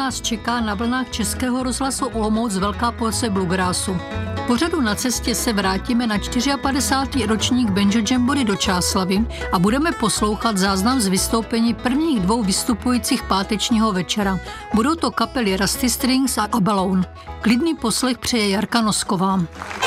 nás čeká na vlnách Českého rozhlasu Olomouc velká porce bluegrassu. V pořadu Na cestě se vrátíme na 54. ročník Banjo Jamboree do Čáslavi a budeme poslouchat záznam z vystoupení prvních 2 vystupujících pátečního večera. Budou to kapely Rusty Strings a Balloon. Klidný poslech přeje Jarka Nosková.